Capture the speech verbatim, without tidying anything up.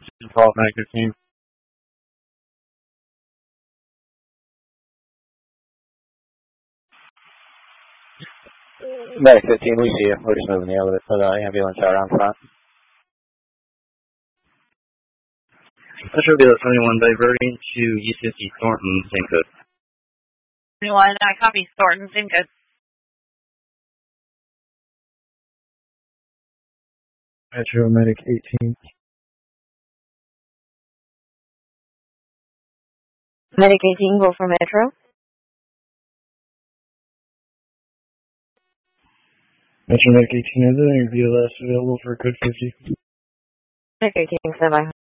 Default Mag fifteen. Medic fifteen, we see you. We're just moving the elevator for the ambulance out around front. Metro Villa twenty-one, diverting to E fifty Thornton, same code. twenty-one, I copy. Thornton, same code. Metro Medic eighteen. Medic eighteen, go for Metro. Metro Medic eighteen, is there any V L S available for code fifty? Medic eighteen, stand by.